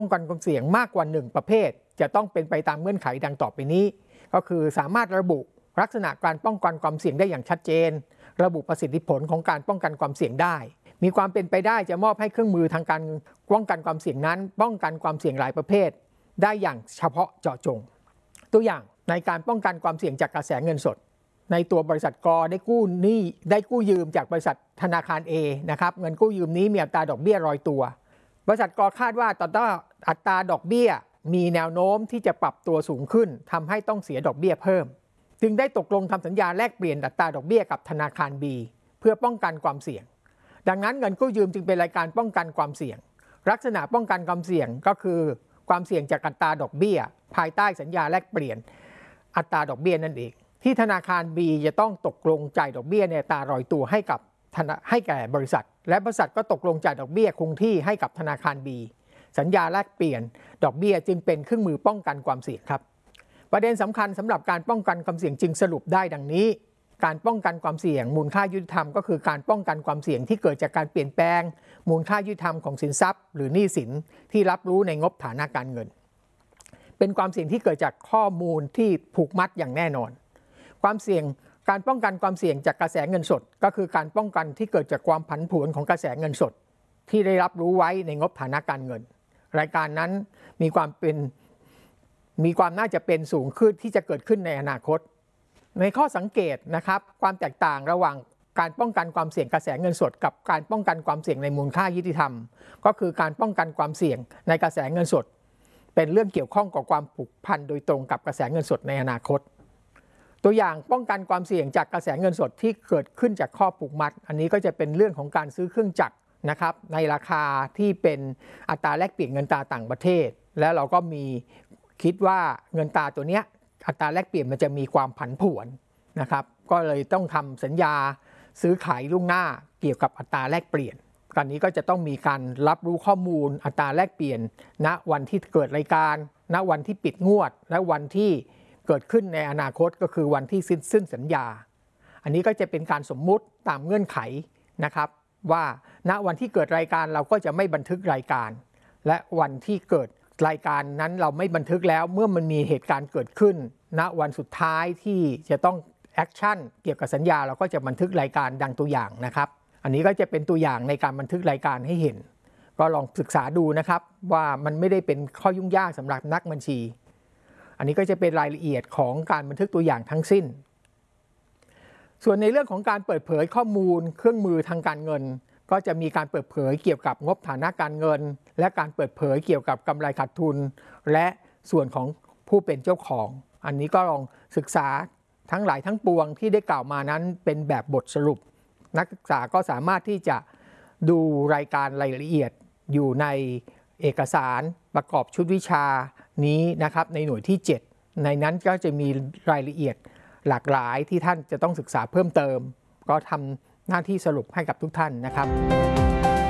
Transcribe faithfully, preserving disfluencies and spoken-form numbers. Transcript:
ป้องกันความเสี่ยงมากกว่าหนึ่งประเภทจะต้องเป็นไปตามเงื่อนไขดังต่อไปนี้ก็คือสามารถระบุลักษณะการป้องกันความเสี่ยงได้อย่างชัดเจนระบุประสิทธิผลของการป้องกันความเสี่ยงได้มีความเป็นไปได้จะมอบให้เครื่องมือทางการป้องกันความเสี่ยงนั้นป้องกันความเสี่ยงหลายประเภทได้อย่างเฉพาะเจาะจงตัวอย่างในการป้องกันความเสี่ยงจากกระแสเงินสดในตัวบริษัทกได้กู้หนี้ได้กู้ยืมจากบริษัทธนาคาร A นะครับเงินกู้ยืมนี้มีอัตราดอกเบี้ยลอยตัวบริษัทกคาดว่าตอนนี้อัตราดอกเบี้ยมีแนวโน้มที่จะปรับตัวสูงขึ้นทำให้ต้องเสียดอกเบี้ยเพิ่มจึงได้ตกลงทำสัญญาแลกเปลี่ยนอัตราดอกเบี้ยกับธนาคาร B เพื่อป้องกันความเสี่ยงดังนั้นเงินกู้ยืมจึงเป็นรายการป้องกันความเสี่ยงลักษณะป้องกันความเสี่ยงก็คือความเสี่ยงจากอัตราดอกเบี้ยภายใต้สัญญาแลกเปลี่ยนอัตราดอกเบี้ยนั่นเองที่ธนาคาร B จะต้องตกลงจ่ายดอกเบี้ยในอัตราลอยตัวให้กับให้แก่บริษัทและบริษัทก็ตกลงจ่ายดอกเบี้ยคงที่ให้กับธนาคาร B สัญญาแลกเปลี่ยนดอกเบี้ยจึงเป็นเครื่องมือป้องกันความเสี่ยงครับประเด็นสำคัญสำหรับการป้องกันความเสี่ยงจึงสรุปได้ดังนี้การป้องกันความเสี่ยงมูลค่ายุติธรรมก็คือการป้องกันความเสี่ยงที่เกิดจากการเปลี่ยนแปลงมูลค่ายุติธรรมของสินทรัพย์หรือหนี้สินที่รับรู้ในงบฐานะการเงินเป็นความเสี่ยงที่เกิดจากข้อมูลที่ผูกมัดอย่างแน่นอนความเสี่ยงการป้องกันความเสี่ยงจากกระแสเงินสดก็คือการป้องกันที่เกิดจากความผันผวนของกระแสเงินสดที่ได้รับรู้ไว้ในงบฐานะการเงินรายการนั้นมีความเป็นมีความน่าจะเป็นสูงขึ้นที่จะเกิดขึ้นในอนาคตในข้อสังเกตนะครับความแตกต่างระหว่างการป้องกันความเสี่ยงกระแสเงินสดกับการป้องกันความเสี่ยงในมูลค่ายุติธรรมก็คือการป้องกันความเสี่ยงในกระแสเงินสดเป็นเรื่องเกี่ยวข้องกับความผูกพันโดยตรงกับกระแสเงินสดในอนาคตตัวอย่างป้องกันความเสี่ยงจากกระแสเงินสดที่เกิดขึ้นจากข้อผูกมัดอันนี้ก็จะเป็นเรื่องของการซื้อเครื่องจักรนะครับในราคาที่เป็นอัตราแลกเปลี่ยนเงินตราต่างประเทศแล้วเราก็มีคิดว่าเงินตราตัวเนี้ยอัตราแลกเปลี่ยนมันจะมีความผันผวนนะครับก็เลยต้องทำสัญญาซื้อขายล่วงหน้าเกี่ยวกับอัตราแลกเปลี่ยนการนี้ก็จะต้องมีการรับรู้ข้อมูลอัตราแลกเปลี่ยนณวันที่เกิดรายการณวันที่ปิดงวดและวันที่เกิดขึ้นในอนาคตก็คือวันที่สิ้นสิ้นสัญญาอันนี้ก็จะเป็นการสมมุติตามเงื่อนไขนะครับว่าณวันที่เกิดรายการเราก็จะไม่บันทึกรายการและวันที่เกิดรายการนั้นเราไม่บันทึกแล้วเมื่อมันมีเหตุการณ์เกิดขึ้นณวันสุดท้ายที่จะต้องแอคชั่นเกี่ยวกับสัญญาเราก็จะบันทึกรายการดังตัวอย่างนะครับอันนี้ก็จะเป็นตัวอย่างในการบันทึกรายการให้เห็นก็ลองศึกษาดูนะครับว่ามันไม่ได้เป็นข้อยุ่งยากสำหรับนักบัญชีอันนี้ก็จะเป็นรายละเอียดของการบันทึกตัวอย่างทั้งสิ้นส่วนในเรื่องของการเปิดเผยข้อมูลเครื่องมือทางการเงินก็จะมีการเปิดเผยเกี่ยวกับงบฐานะการเงินและการเปิดเผยเกี่ยวกับกำไรขาดทุนและส่วนของผู้เป็นเจ้าของอันนี้ก็ลองศึกษาทั้งหลายทั้งปวงที่ได้กล่าวมานั้นเป็นแบบบทสรุปนักศึกษาก็สามารถที่จะดูรายการรายละเอียดอยู่ในเอกสารประกอบชุดวิชานี้นะครับในหน่วยที่เจ็ดในนั้นก็จะมีรายละเอียดหลากหลายที่ท่านจะต้องศึกษาเพิ่มเติมก็ทำหน้าที่สรุปให้กับทุกท่านนะครับ